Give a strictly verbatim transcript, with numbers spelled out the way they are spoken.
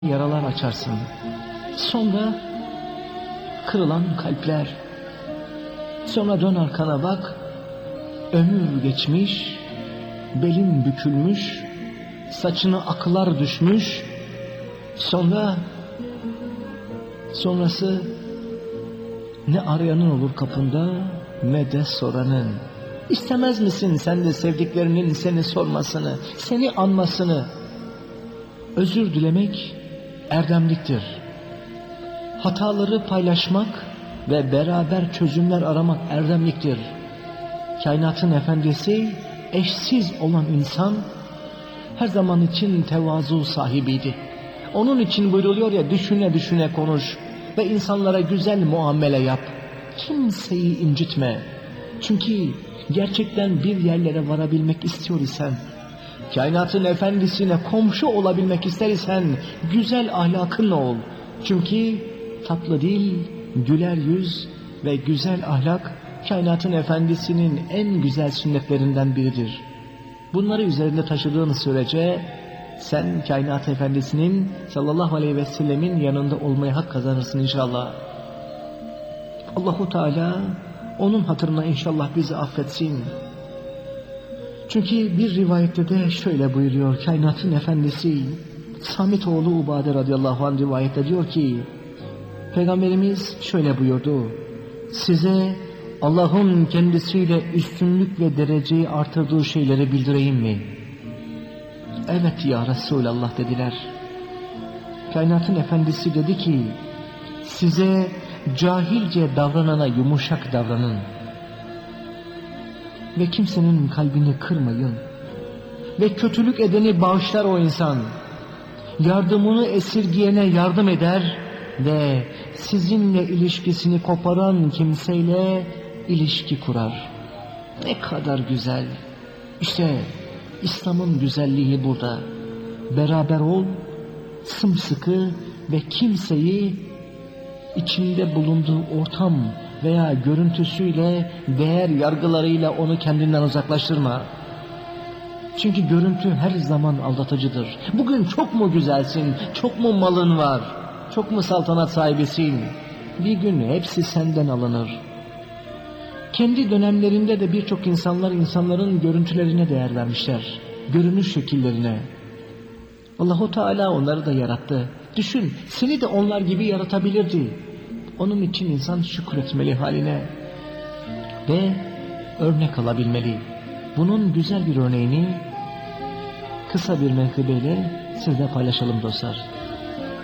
yaralar açarsın. Sonra kırılan kalpler. Sonra dön arkana bak. Ömür geçmiş, belin bükülmüş, saçına aklar düşmüş. Sonra sonrası ne arayanın olur kapında ne de soranın. İstemez misin sen de sevdiklerinin seni sormasını, seni anmasını? Özür dilemek erdemliktir. Hataları paylaşmak ve beraber çözümler aramak erdemliktir. Kainatın efendisi, eşsiz olan insan her zaman için tevazu sahibiydi. Onun için buyruluyor ya, düşüne düşüne konuş ve insanlara güzel muamele yap. Kimseyi incitme. Çünkü gerçekten bir yerlere varabilmek istiyor isen, kainatın efendisine komşu olabilmek ister isen güzel ahlakınla ol. Çünkü tatlı dil, güler yüz ve güzel ahlak kainatın efendisinin en güzel sünnetlerinden biridir. Bunları üzerinde taşıdığın sürece sen kainat efendisinin sallallahu aleyhi ve sellemin yanında olmaya hak kazanırsın inşallah. Allahu Teala onun hatırına inşallah bizi affetsin. Çünkü bir rivayette de şöyle buyuruyor kainatın efendisi Samit oğlu Ubade radıyallahu anh rivayette diyor ki, Peygamberimiz şöyle buyurdu: size Allah'ın kendisiyle üstünlük ve dereceyi artırdığı şeyleri bildireyim mi? Evet ya Resulallah dediler. Kainatın efendisi dedi ki, size cahilce davranana yumuşak davranın ve kimsenin kalbini kırmayın ve kötülük edeni bağışlar o insan, yardımını esirgeyene yardım eder ve sizinle ilişkisini koparan kimseyle ilişki kurar. Ne kadar güzel. İşte İslam'ın güzelliği burada. Beraber ol, sımsıkı ve kimseyi içinde bulunduğu ortam veya görüntüsüyle, değer yargılarıyla onu kendinden uzaklaştırma. Çünkü görüntü her zaman aldatıcıdır. Bugün çok mu güzelsin, çok mu malın var, çok mu saltanat sahibisin? Bir gün hepsi senden alınır. Kendi dönemlerinde de birçok insanlar insanların görüntülerine değer vermişler. Görünüş şekillerine. Allahu Teala onları da yarattı. Düşün, seni de onlar gibi yaratabilirdi. Onun için insan şükretmeli haline ve örnek alabilmeli. Bunun güzel bir örneğini kısa bir menkıbeyle sizle paylaşalım dostlar.